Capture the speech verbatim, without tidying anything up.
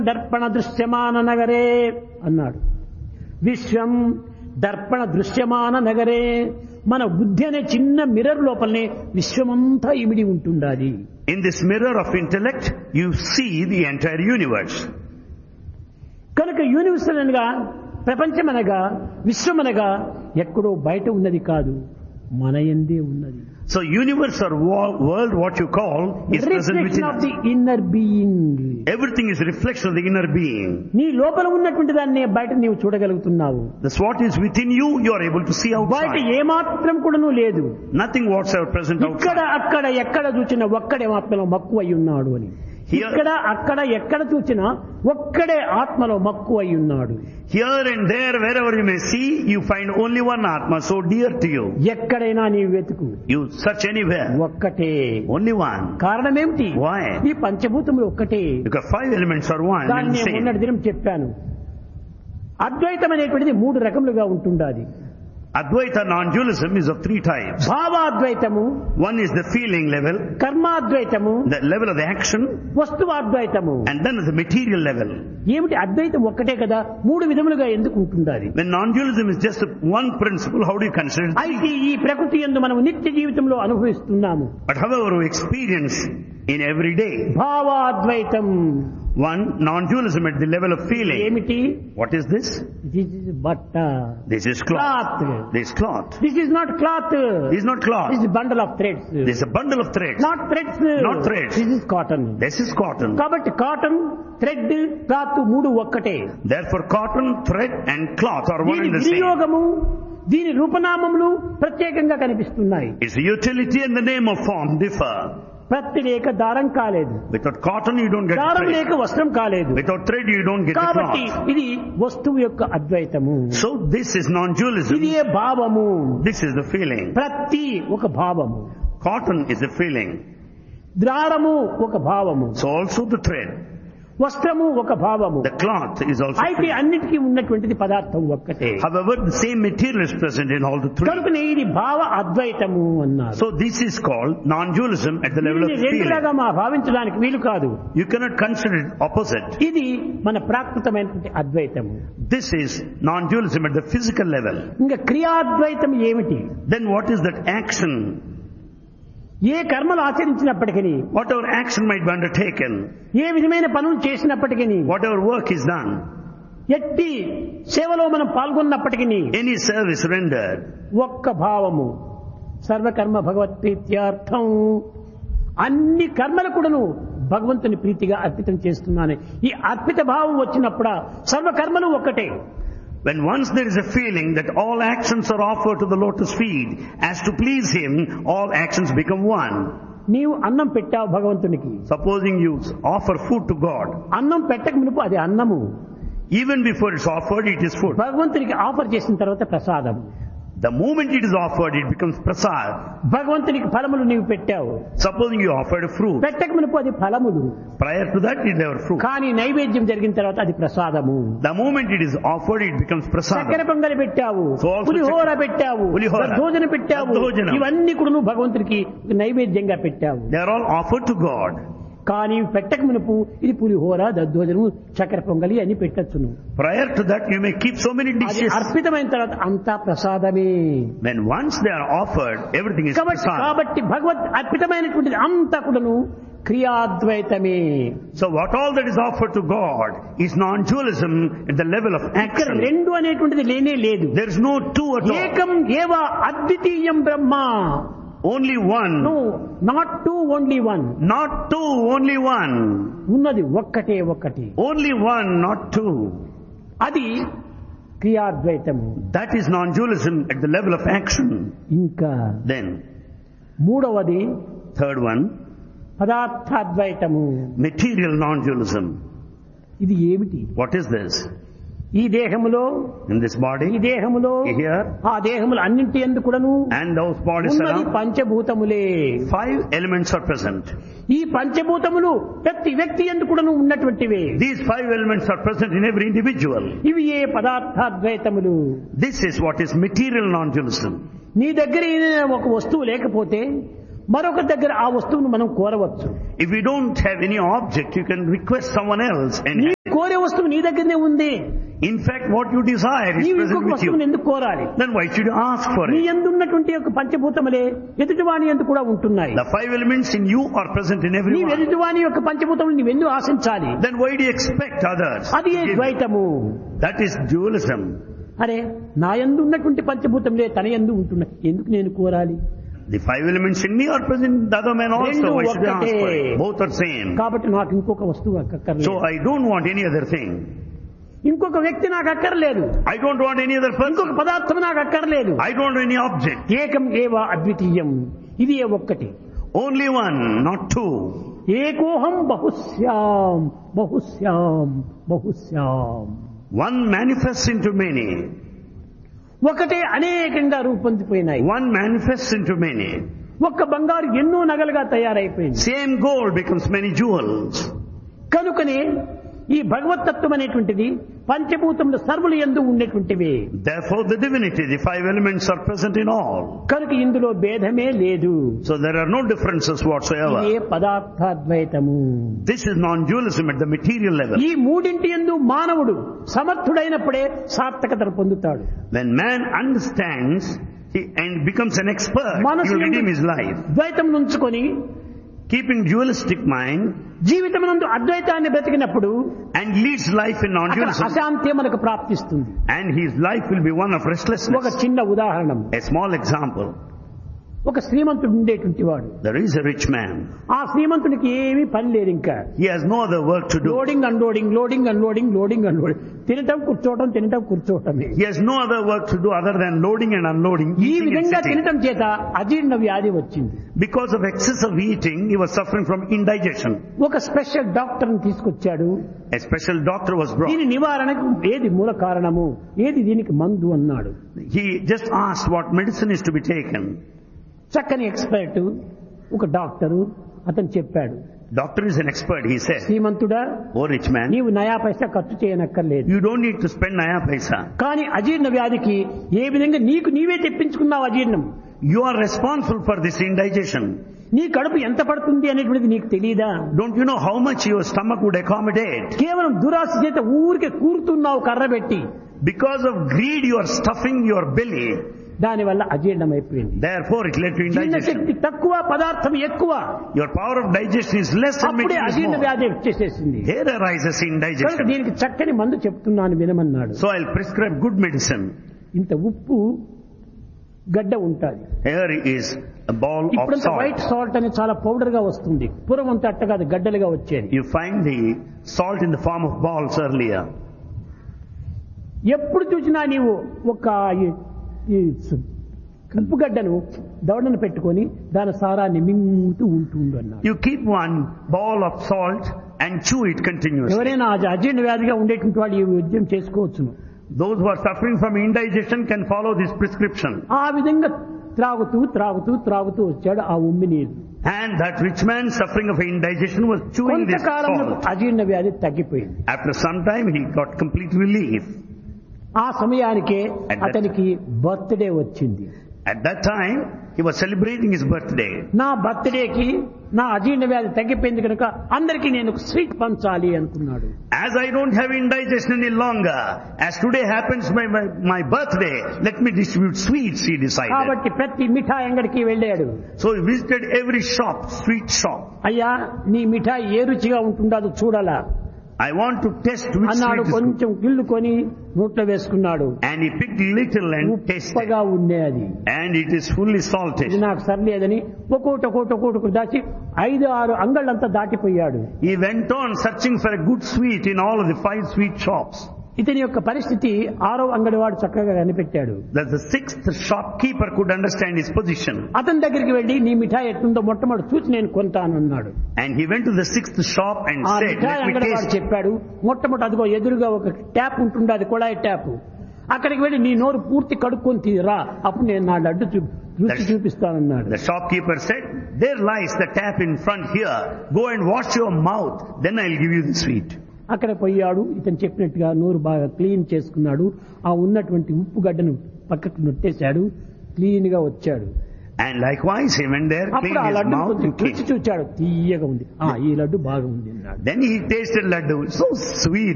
దర్పణ దృశ్యమాన నగరే అన్నాడు. విశ్వం దర్పణ దృశ్యమాన నగరే. మన బుద్ధి అనే చిన్న మిర్రర్ లోపలనే విశ్వమంతా ఇమిడి ఉంటుండాలి. In this mirror of intellect, you see the entire universe. కనుక యూనివర్సల్ అనగా ప్రపంచమనగా విశ్వమనగా ఎక్కడో బయట ఉన్నది కాదు, మన యందే ఉన్నది. So universe or world, what you call, is present within of us. the inner being. Everything is a reflection of the inner being. నీ లోపల ఉన్నటువంటి దాన్ని బయట నీవు చూడగలుగుతున్నావు. That's what is within you, you are able to see బయట outside. ఏమాత్రం కూడాను లేదు. Nothing whatsoever present ఇక్కడ outside. అక్కడ ఎక్కడ చూసినా ఒక్కడే ఆత్మలో మక్కువ అయి ఉన్నాడు అని. ఇక్కడ అక్కడ ఎక్కడ చూసినా ఒక్కడే ఆత్మలో మక్కువ అయి ఉన్నాడు. Here and there, wherever you may see, you find only one Atma, so dear to you. ఎక్కడైనా నీవు వెతుకు, You search anywhere, ఒక్కటే. only one. కారణం ఏమిటి? Why? ఈ పంచభూతములు ఒక్కటే. Because five elements are one and దాన్ని the same. మొన్నటి దినం చెప్పాను. అద్వైతం అనేటువంటిది మూడు రకములుగా ఉంటుండాలి. Advaita non-dualism is of three types. భావాద్వైతము, One is the feeling level, కర్మాద్వైతము, the level of the action, వస్తువాద్వైతము. and then the material level. ఏమిటి అద్వైతం ఒక్కటే కదా, మూడు విధములుగా ఎందుకు ఉంటుండాలి? When non-dualism is just one principle, how do you consider it? అయితే ఈ ప్రకృతి యందు మనం నిత్య జీవితంలో అనుభవిస్తున్నాము. But however we experience in every day, భావాద్వైతం one non-dualism at the level of feeling. ఏమిటి? What is this? This is బట్ట, This is cloth. Cloth. This is cloth. This is not cloth, This is not cloth. This is bundle of threads. This is a bundle of threads. Not threads, Not threads. This is cotton. This is cotton. కాబట్టి cotton, thread, cloth మూడు ఒక్కటే. Therefore cotton, thread and cloth are one దీని and the same. వినియోగము, దీని రూపనామములు ప్రత్యేకంగా కనిపిస్తున్నాయి. Its utility and the name of form differ. ప్రతి లేక దారం కాలేదు, Without cotton you don't get దారం thread. లేక వస్త్రం కాలేదు. Without thread you don't get the కాబట్టి cloth. ఇది వస్తువు యొక్క అద్వైతము. So this is non-dualism. ఇది ఏ భావము. This is the feeling. ప్రతి ఒక భావము, Cotton is a feeling. దారము ఒక భావము, So also the thread. వస్త్రము ఒక భావము. The cloth is also అయితే feeling. అన్నిటికీ ఉన్నటువంటిది పదార్థం ఒక్కటే. However, the same material is present in all the three. కనుకనే ఇది భావ అద్వైతము అన్నారు. So this is called non-dualism at the level of దీన్ని రెండులాగా feeling. మా భావించడానికి వీలు కాదు. You cannot consider it opposite. ఇది మన ప్రాకృతమైనటువంటి అద్వైతము. This is non-dualism at the physical level. ఇంకా క్రియాద్వైతం ఏమిటి? Then what is that action? ఏ కర్మలు ఆచరించినప్పటికీ, Whatever action might be undertaken, ఏ విధమైన పనులు చేసినప్పటికీ, whatever work is done, ఎట్టి సేవలో మనం పాల్గొన్నప్పటికీ any service rendered, ఒక్క భావము, సర్వకర్మ భగవత్ ప్రీత్యార్థం. అన్ని కర్మలు కూడాను భగవంతుని ప్రీతిగా అర్పితం చేస్తున్నాను. ఈ అర్పిత భావం వచ్చినప్పుడు సర్వకర్మలు ఒక్కటే. when once there is a feeling that all actions are offered to the lotus feet as to please him, all actions become one. నీవు అన్నం పెట్టావు భగవంతునికి, Supposing you offer food to God, అన్నం పెట్టక మునుపు అది అన్నము, even before it's offered, it is food. భగవంతునికి ఆఫర్ చేసిన తర్వాత ప్రసాదం. The moment it is offered, it becomes prasad. భగవంతునికి ఫలములు నీవు పెట్టావు, Supposing you offered a fruit, పెట్టక మునుపు అది ఫలములు, prior to that it never fruit. కానీ నైవేద్యం జరిగిన తర్వాత అది ప్రసాదము. The moment it is offered, it becomes చక్కెర prasad. పొంగలి పెట్టావు, So also పులిహోర చక్కెర- పెట్టావు, పులిహోర, దద్దోజనం పెట్టావు, దద్దోజనం. ఇవన్నీ కూడా నువ్వు భగవంతునికి నైవేద్యంగా పెట్టావు. They are all offered to God. కానీ పెట్టక మునుపు ఇది పులిహోర, దద్దోజనము, చక్కెర పొంగలి అని పెట్టచ్చును. Prior to that, you may keep so many అది dishes. అర్పితమైన తర్వాత అంతా ప్రసాదమే. When once they are offered, everything is కాబట్టి prasad. కాబట్టి భగవత్ అర్పితమైనటువంటిది అంతా కూడాను క్రియాద్వైతమే. So what all that is offered to God is non-dualism at the level of ఇక్కడ action. రెండు అనేటువంటిది లేనే లేదు. There is no two at all. ఏకం ఏవ అద్వితీయం బ్రహ్మ. Only one. No, not two, only one. Not two, only one. ఉన్నది ఒక్కటే ఒక్కటి. Only one, not two. అది క్రియాద్వైతము. That is non-dualism at the level of action. ఇంకా Then, మూడవది third one, పదార్థాద్వైతము. material non-dualism. ఇది ఏమిటి? What is this? ఈ దేహములో, In this ఈ body, దేహములో, here, ఆ దేహములు అన్నింటి యందు కూడాను and those bodies ఉన్నది around, పంచభూతములే. five elements are present. ఈ పంచభూతములు ప్రతి వ్యక్తి యందు కూడాను ఉన్నటువంటివే. These five elements are present in every individual. ఇవి ఏ పదార్థాద్వైతములు. This is what is material non-dualism. నీ దగ్గర ఏదైనా ఒక వస్తువు లేకపోతే మరొక దగ్గర ఆ వస్తువును మనం కోరవచ్చు. If you don't have any object, you can request someone else. And నీ కోరే వస్తువు నీ దగ్గరనే ఉంది. in fact, what you desire is నీవు present ఇంకొక with వస్తువును you. ఎందుకు కోరాలి? Then why should you ask for నీ it? యందు ఉన్నటువంటి యొక్క పంచభూతములే ఎదుటివాని యందు కూడా ఉంటున్నాయి. The five elements in you are present in నీ everyone. ఎదుటివాని యొక్క పంచభూతములు నీవెందుకు ఆశించాలి? Then why do you expect others? అది to give? ద్వైతము. That is dualism. అరే నా యందు ఉన్నటువంటి పంచభూతములే తన యందు ఉంటున్నాయి, ఎందుకు నేను కోరాలి? The five elements in me are present in the other man also. Why should I ask for it? Both are same. కాబట్టి నాకు ఇంకొక వస్తువు అక్కర్లేదు. So I don't want any other thing. ఇంకొక వ్యక్తి నాకు అక్కర్లేదు. I don't want any other ఇంకొక person. పదార్థం నాకు అక్కర్లేదు. I don't want any object. ఏకం ఏవ అద్వితీయం, ఇది ఏ ఒక్కటి. Only one, not two. ఏకోహం బహుశ్యాం బహుశ్యాం బహుశ్యాం. One manifests into many. ఒకటే అనేకంగా రూపొందిపోయినాయి. One manifests into many. ఒక్క బంగారు ఎన్నో నగలుగా తయారైపోయింది. Same gold becomes many jewels. కనుకనే ఈ భగవతత్వం అనేటువంటిది పంచభూతములు సర్వులు యందు ఉండేటువంటివి. Therefore the divinity, the five elements are present in all. కనుక ఇందులో భేదమే లేదు. So there are no differences whatsoever. ఇదే పదార్థాద్వైతము. This is non-dualism at the material level. ఈ మూడింటి యందు మానవుడు సమర్థుడైనప్పుడే సార్థకతను పొందుతాడు. When man understands he, and becomes an expert, he మనసు will యందు redeem his life. ద్వైతం నుంచుకొని Keeping dualistic mind జీవితమునందు అద్వైతాన్ని బ్రతికినప్పుడు and leads life in అక్కడ non-dualism, అశాంతి మనకు ప్రాప్తిస్తుంది. and his life will be one of ఒక restlessness. చిన్న ఉదాహరణ, A small example. ఒక శ్రీమంతుడు ఉండేటువంటి వాడు. There is a rich man. ఆ శ్రీమంతునికి ఏమీ పని లేదు, ఇంకా He has no other work to do. Loading unloading loading unloading loading unloading, తినటం కూర్చోవటం తినటం కూర్చోవటమే. He has no other work to do other than loading and unloading, ఈ eating and విధంగా sitting. తినటం చేత అజీర్ణ వ్యాధి వచ్చింది. Because of excessive eating, he was suffering from indigestion. ఒక స్పెషల్ డాక్టర్ ని తీసుకొచ్చాడు. A special doctor was brought. దీని నివారణకు ఏది మూల కారణము, ఏది దీనికి మందు అన్నాడు. He just asked what medicine is to be taken. చక్కని ఎక్స్పర్ట్ ఒక డాక్టరు అతను చెప్పాడు, Doctor is an expert, he said. శ్రీమంతుడా, Oh rich man, నీవు నయా పైసా ఖర్చు చేయనక్కర్లేదు. you don't need to spend naya paisa. కానీ అజీర్ణ వ్యాధికి ఏ విధంగా నీకు నీవే తెప్పించుకున్నావు అజీర్ణం. You are responsible for this indigestion. నీ కడుపు ఎంత పడుతుంది అనేటువంటిది నీకు తెలియదా? Don't you know how much your stomach would accommodate? కేవలం దురాశ చేత ఊరికే కూరుతున్నావు కర్ర పెట్టి. Because of greed, you are stuffing your belly. దాని వల్ల అజీర్ణం అయిపోయింది. Therefore, it led to జీర్ణ indigestion. శక్తి తక్కువ, పదార్థం ఎక్కువ. Your power of digestion is less and అప్పుడే material is అజీర్ణ more. వ్యాధి వచ్చేసేసింది. There arises కనుక indigestion. దీనికి చక్కని మందు చెప్తున్నాను వినమన్నాడు. So I'll prescribe good medicine. ఇంత ఉప్పు గడ్డ ఉంటుంది. Here is a ball of ఇప్పుడంత salt. White salt అని చాలా పౌడర్ గా వస్తుంది. పూర్వం అంతా అట్ట కాదు, గడ్డలుగా వచ్చేది. You find the salt in the form of balls earlier. ఎప్పుడు చూసినా నీవు ఒక ఈ- ఈ ఉప్పు గడ్డను దవడను పెట్టుకొని దాని సారాన్ని మింగుతూ ఉంటుండు అన్నాడు. You keep one ball of salt and chew it continuously. ఎవరైనా అజ- అజీర్ణ వ్యాధిగా ఉండేటువంటి వాళ్ళు ఈ ఉద్యమం చేసుకోవచ్చును. Those who are suffering from indigestion can follow this prescription. ఆ విధంగా త్రాగుతూ త్రాగుతూ త్రాగుతూ వచ్చాడు ఆ ఉమ్మి నీరు. And that rich man suffering of indigestion was chewing this కొంతకాలంలో salt. అజీర్ణ వ్యాధి తగ్గిపోయింది. After some time he got complete relief. ఆ సమయానికే At that- అతనికి బర్త్డే వచ్చింది. At that time he was celebrating his birthday. నా బర్త్డేకి నా అజీర్ణ వ్యాధి తగ్గిపోయింది కనుక అందరికీ నేను స్వీట్ పంచాలి అనుకున్నాడు. As I don't have indigestion any longer, as today happens my, my, my birthday, let me distribute sweets, he decided. కాబట్టి ప్రతి మిఠాయి అంగడికి వెళ్ళాడు. So he visited every shop, sweet shop. అయ్యా నీ మిఠాయి ఏ రుచిగా ఉంటుందో చూడాలా I want to test which అన్నాడు. sweet is good. కొంచెం గిల్లుకొని నోట్లో వేసుకున్నాడు. And he picked little and tasted. ఉప్పగా ఉండే అది. And it is fully ఇది salted. నాకు సర్లేదని ఒక్కోటి ఒక్కోటి ఒక్కోటి దాచి ఐదు ఆరు అంగళ్ళంతా దాటిపోయాడు. He went on searching for a good sweet in all of the five sweet shops. ఇతని యొక్క పరిస్థితి ఆరో అంగడి వాడు చక్కగా కనిపెట్టాడు. That the sixth shopkeeper could understand his position. అతని దగ్గరికి వెళ్లి నీ మిఠాయి ఎట్లుందో మొట్టమొదటి చూసి నేను కొంటాను అన్నాడు. And he went to the sixth shop and ఆ said, మిఠాయి let me అంగడి వాడు taste. చెప్పాడు, మొట్టమొదటి అదిగో ఎదురుగా ఒక ట్యాప్ ఉంటుంది, అది కుళాయి ట్యాప్. అక్కడికి వెళ్ళి నీ నోరు పూర్తి కడుక్కొని తీరా, అప్పుడు నేను నా లడ్డు చూ- రుచి చూపిస్తానన్నాడు. The shopkeeper said, there lies the tap in front here. Go and wash your mouth, then I'll give you the sweet. అక్కడ పోయాడు. ఇతను చెప్పినట్టుగా నోరు బాగా క్లీన్ చేసుకున్నాడు. ఆ ఉన్నటువంటి ఉప్పు గడ్డను పక్కకు నొట్టేశాడు. క్లీన్ గా వచ్చాడు. And likewise, he went there, అప్పుడు cleaned ఆ his లడ్డు mouth కొంచెం and రుచి came. చూచాడు, తీయగా ఉంది. ఆ ఈ లడ్డు బాగుంది అన్నాడు. Then he tasted laddu, so sweet.